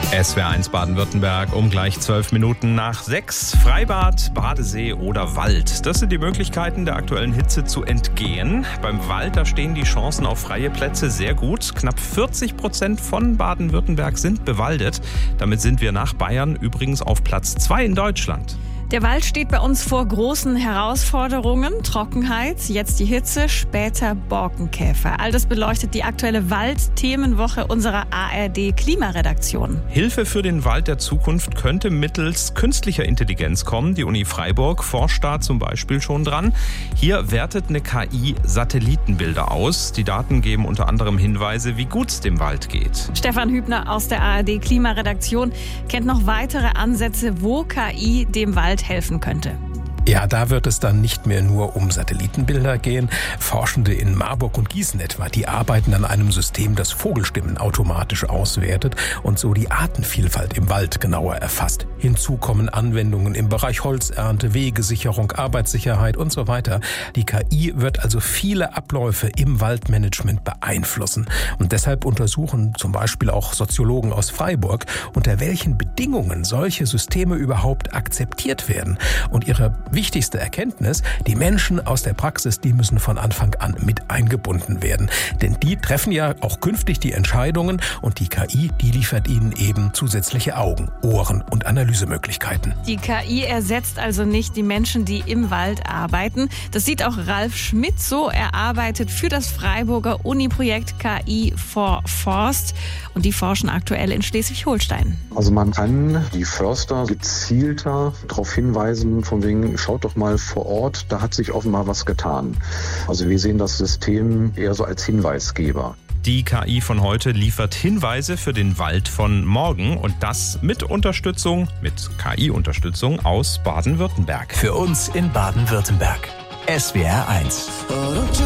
SWR1 Baden-Württemberg um gleich 12 Minuten nach 6. Freibad, Badesee oder Wald. Das sind die Möglichkeiten, der aktuellen Hitze zu entgehen. Beim Wald, da stehen die Chancen auf freie Plätze sehr gut. Knapp 40% von Baden-Württemberg sind bewaldet. Damit sind wir nach Bayern übrigens auf Platz 2 in Deutschland. Der Wald steht bei uns vor großen Herausforderungen. Trockenheit, jetzt die Hitze, später Borkenkäfer. All das beleuchtet die aktuelle Wald-Themenwoche unserer ARD-Klimaredaktion. Hilfe für den Wald der Zukunft könnte mittels künstlicher Intelligenz kommen. Die Uni Freiburg forscht da zum Beispiel schon dran. Hier wertet eine KI Satellitenbilder aus. Die Daten geben unter anderem Hinweise, wie gut es dem Wald geht. Stefan Hübner aus der ARD-Klimaredaktion kennt noch weitere Ansätze, wo KI dem Wald helfen könnte. Ja, da wird es dann nicht mehr nur um Satellitenbilder gehen. Forschende in Marburg und Gießen etwa, die arbeiten an einem System, das Vogelstimmen automatisch auswertet und so die Artenvielfalt im Wald genauer erfasst. Hinzu kommen Anwendungen im Bereich Holzernte, Wegesicherung, Arbeitssicherheit und so weiter. Die KI wird also viele Abläufe im Waldmanagement beeinflussen. Und deshalb untersuchen zum Beispiel auch Soziologen aus Freiburg, unter welchen Bedingungen solche Systeme überhaupt akzeptiert werden. Und ihre wichtigste Erkenntnis, die Menschen aus der Praxis, die müssen von Anfang an mit eingebunden werden. Denn die treffen ja auch künftig die Entscheidungen und die KI, die liefert ihnen eben zusätzliche Augen, Ohren und Analysemöglichkeiten. Die KI ersetzt also nicht die Menschen, die im Wald arbeiten. Das sieht auch Ralf Schmidt so. Er arbeitet für das Freiburger Uni-Projekt KI for Forst und die forschen aktuell in Schleswig-Holstein. Also man kann die Förster gezielter darauf hinweisen, von wegen, schaut doch mal vor Ort, da hat sich offenbar was getan. Also wir sehen das System eher so als Hinweisgeber. Die KI von heute liefert Hinweise für den Wald von morgen und das mit KI-Unterstützung aus Baden-Württemberg. Für uns in Baden-Württemberg. SWR1.